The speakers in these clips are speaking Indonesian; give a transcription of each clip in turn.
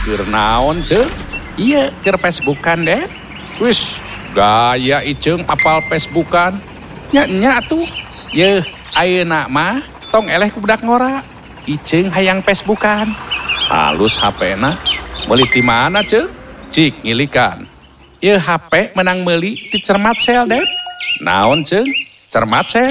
Keur naon ceuk? Ieu keur Facebookan deh. Wis, gaya iceung apal Facebookan. Nya tuh. Yeuh, ayeuna mah tong eleh ku budak ngora. Iceung hayang Facebookan. Halus HP-na. Meuli ti mana ceuk? Cik ngilikan. Ieu HP menang meuli ti Cermat Sel deh. Naon ceuk? Cermat Sel.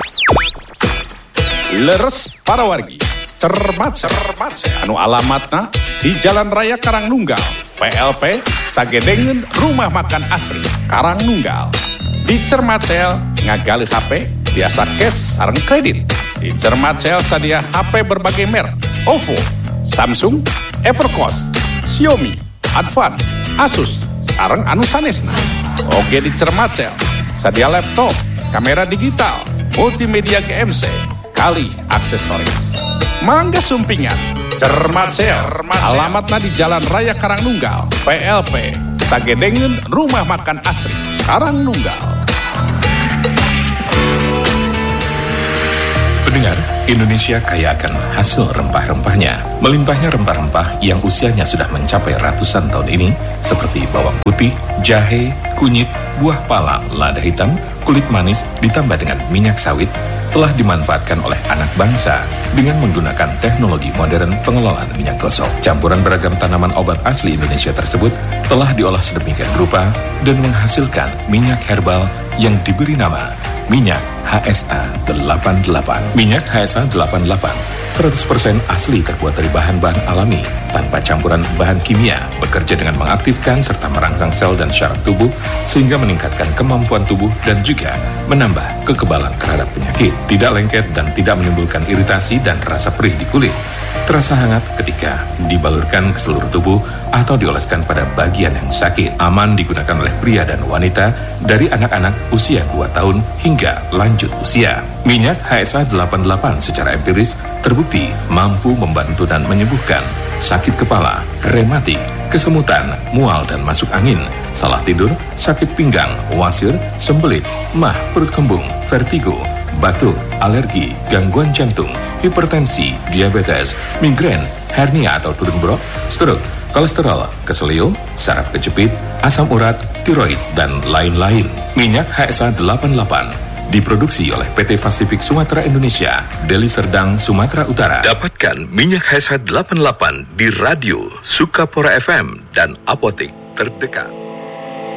Leres para wargi. Cermat anu alamatna di Jalan Raya Karangnunggal, PLP Sagedengeun Rumah Makan Asri Karangnunggal. Di Cermat Sel ngagali HP biasa cash sareng kredit. Di Cermat Sel sadia HP berbagai merek: OVO, Samsung, Evercost, Xiaomi, Advan, Asus sareng anu sanesna. Oge di Cermat Sel sadia laptop, kamera digital, multimedia GMC, kali aksesoris. Mangga sumpingan Cermat Sel. Alamatna di Jalan Raya Karangnunggal, PLP Sagedengeun Rumah Makan Asri Karangnunggal. Pendengar, Indonesia kaya akan hasil rempah-rempahnya. Melimpahnya rempah-rempah yang usianya sudah mencapai ratusan tahun ini, seperti bawang putih, jahe, kunyit, buah pala, lada hitam, kulit manis, ditambah dengan minyak sawit, telah dimanfaatkan oleh anak bangsa dengan menggunakan teknologi modern pengelolaan minyak gosok. Campuran beragam tanaman obat asli Indonesia tersebut telah diolah sedemikian rupa dan menghasilkan minyak herbal yang diberi nama minyak HSA 88. Minyak HSA 88 100% asli terbuat dari bahan-bahan alami tanpa campuran bahan kimia, bekerja dengan mengaktifkan serta merangsang sel dan syaraf tubuh sehingga meningkatkan kemampuan tubuh dan juga menambah kekebalan terhadap penyakit. Tidak lengket dan tidak menimbulkan iritasi dan rasa perih di kulit. Terasa hangat ketika dibalurkan ke seluruh tubuh atau dioleskan pada bagian yang sakit. Aman digunakan oleh pria dan wanita dari anak-anak usia 2 tahun hingga lanjut usia. Minyak HSA 88 secara empiris terbukti mampu membantu dan menyembuhkan sakit kepala, rematik, kesemutan, mual dan masuk angin, salah tidur, sakit pinggang, wasir, sembelit, mah, perut kembung, vertigo, batuk, alergi, gangguan jantung, hipertensi, diabetes, migrain, hernia atau turun brok, stroke, kolesterol, keselio, saraf kejepit, asam urat, tiroid, dan lain-lain. Minyak HSA 88 diproduksi oleh PT Pasifik Sumatera Indonesia, Deli Serdang, Sumatera Utara. Dapatkan minyak HSA 88 di radio, Sukapora FM, dan apotek terdekat.